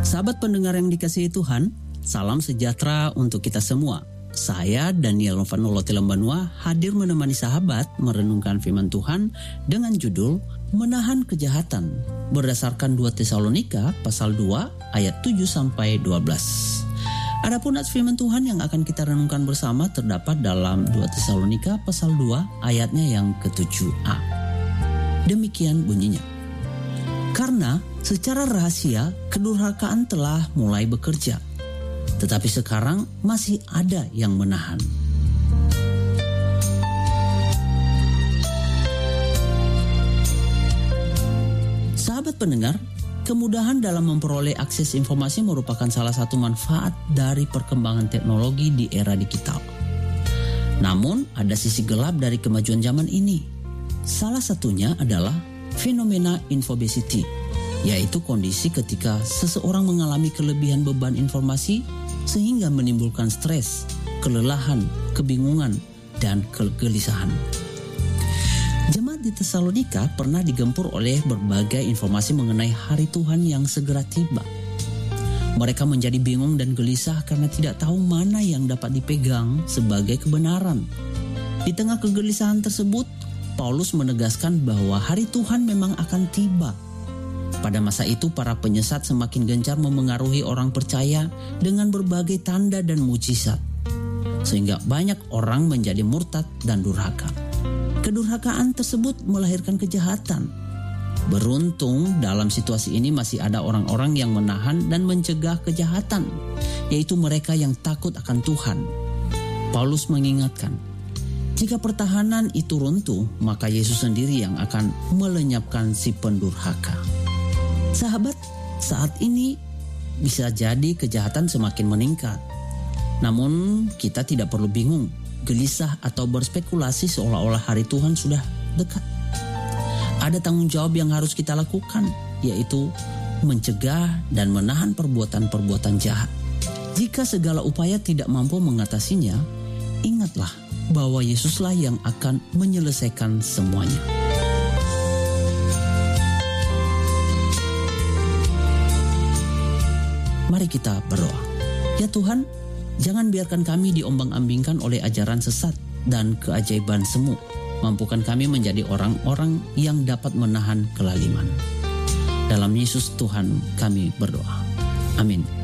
Sahabat pendengar yang dikasihi Tuhan, salam sejahtera untuk kita semua. Saya Daniel Novanolote Lembanua hadir menemani sahabat merenungkan firman Tuhan dengan judul Menahan Kejahatan berdasarkan 2 Tesalonika pasal 2 ayat 7-12. Adapun ayat firman Tuhan yang akan kita renungkan bersama terdapat dalam 2 Tesalonika pasal 2 ayatnya yang ke-7a. Demikian bunyinya. Karena secara rahasia kedurhakaan telah mulai bekerja, tetapi sekarang masih ada yang menahan. Sahabat pendengar, kemudahan dalam memperoleh akses informasi merupakan salah satu manfaat dari perkembangan teknologi di era digital. Namun, ada sisi gelap dari kemajuan zaman ini. Salah satunya adalah fenomena infobesity, yaitu kondisi ketika seseorang mengalami kelebihan beban informasi sehingga menimbulkan stres, kelelahan, kebingungan, dan kegelisahan. Jemaat di Tesalonika pernah digempur oleh berbagai informasi mengenai hari Tuhan yang segera tiba. Mereka menjadi bingung dan gelisah karena tidak tahu mana yang dapat dipegang sebagai kebenaran. Di tengah kegelisahan tersebut, Paulus menegaskan bahwa hari Tuhan memang akan tiba. Pada masa itu para penyesat semakin gencar memengaruhi orang percaya dengan berbagai tanda dan mujizat, sehingga banyak orang menjadi murtad dan durhaka. Kedurhakaan tersebut melahirkan kejahatan. Beruntung dalam situasi ini masih ada orang-orang yang menahan dan mencegah kejahatan, yaitu mereka yang takut akan Tuhan. Paulus mengingatkan, jika pertahanan itu runtuh, maka Yesus sendiri yang akan melenyapkan si pendurhaka. Sahabat, saat ini bisa jadi kejahatan semakin meningkat. Namun kita tidak perlu bingung, gelisah atau berspekulasi seolah-olah hari Tuhan sudah dekat. Ada tanggung jawab yang harus kita lakukan, yaitu mencegah dan menahan perbuatan-perbuatan jahat. Jika segala upaya tidak mampu mengatasinya, ingatlah bahwa Yesuslah yang akan menyelesaikan semuanya. Mari kita berdoa. Ya Tuhan, jangan biarkan kami diombang-ambingkan oleh ajaran sesat dan keajaiban semu. Mampukan kami menjadi orang-orang yang dapat menahan kelaliman. Dalam Yesus Tuhan kami berdoa. Amin.